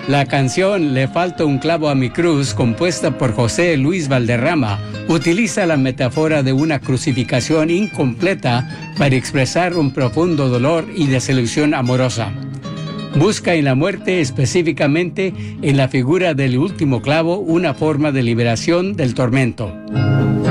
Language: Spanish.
La canción Le falta un clavo a mi cruz, compuesta por José Luis Valderrama, utiliza la metáfora de una crucificación incompleta para expresar un profundo dolor y desilusión amorosa. Busca en la muerte, específicamente en la figura del último clavo, una forma de liberación del tormento.